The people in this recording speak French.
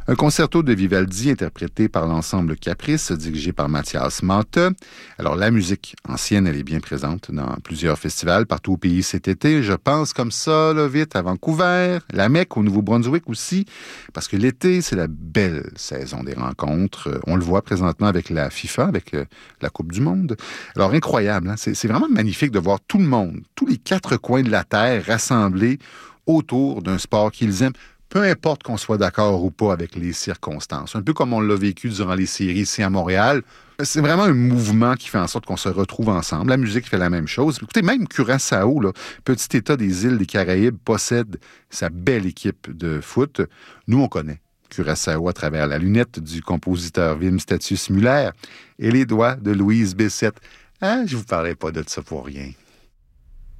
Un concerto de Vivaldi interprété par l'ensemble Caprice, dirigé par Mathias Mata. Alors, la musique ancienne, elle est bien présente dans plusieurs festivals partout au pays cet été. Je pense comme ça, là, vite, à Vancouver, la Mecque, au Nouveau-Brunswick aussi, parce que l'été, c'est la belle saison des rencontres. On le voit présentement avec la FIFA, avec la Coupe du Monde. Alors, incroyable, hein? C'est vraiment magnifique de voir tout le monde, tous les quatre coins de la Terre rassemblés autour d'un sport qu'ils aiment. Peu importe qu'on soit d'accord ou pas avec les circonstances. Un peu comme on l'a vécu durant les séries ici à Montréal. C'est vraiment un mouvement qui fait en sorte qu'on se retrouve ensemble. La musique fait la même chose. Écoutez, même Curaçao, là, petit État des îles des Caraïbes, possède sa belle équipe de foot. Nous, on connaît Curaçao à travers la lunette du compositeur Wim Statius Muller et les doigts de Louise Bessette. Ah, je vous parlais pas de ça pour rien.